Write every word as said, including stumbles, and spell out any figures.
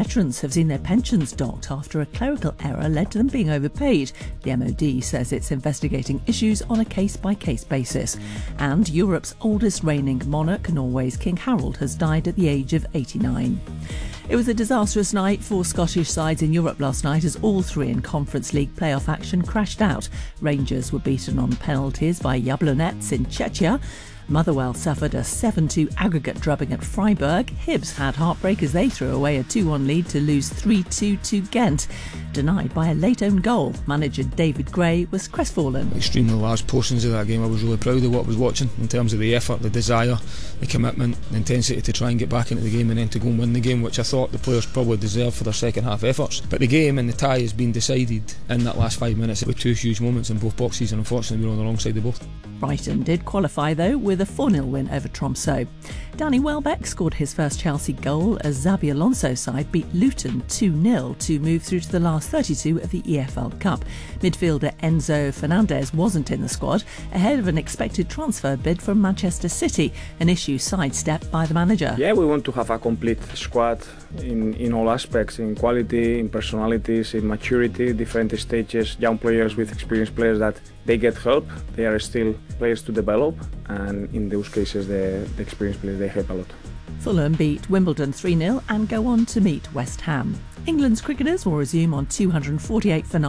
veterans have seen their pensions docked after a clerical error led to them being overpaid. The M O D says it's investigating issues on a case-by-case basis. And Europe's oldest reigning monarch, Norway's King Harold, has died at the age of eighty-nine. It was a disastrous night for Scottish sides in Europe last night as all three in Conference League playoff action crashed out. Rangers were beaten on penalties by Jablonec in Czechia. Motherwell suffered a seven two aggregate drubbing at Freiburg. Hibs had heartbreak as they threw away a two one lead to lose three two to Ghent. Denied by a late own goal, manager David Gray was crestfallen. Extremely large portions of that game. I was really proud of what I was watching in terms of the effort, the desire, the commitment, the intensity to try and get back into the game and then to go and win the game, which I thought the players probably deserved for their second half efforts. But the game and the tie has been decided in that last five minutes with two huge moments in both boxes, and unfortunately we were on the wrong side of both. Brighton did qualify though with a four nil win over Tromsø. Danny Welbeck scored his first Chelsea goal as Xabi Alonso's side beat Luton two nil to move through to the last thirty-two of the E F L Cup. Midfielder Enzo Fernandez wasn't in the squad ahead of an expected transfer bid from Manchester City, an issue sidestepped by the manager. Yeah, we want to have a complete squad in, in all aspects, in quality, in personalities, in maturity, different stages, young players with experienced players that they get help. They are still players to develop, and in those cases the, the experienced players, they help a lot. Fulham beat Wimbledon three nil and go on to meet West Ham. England's cricketers will resume on two hundred forty-eight for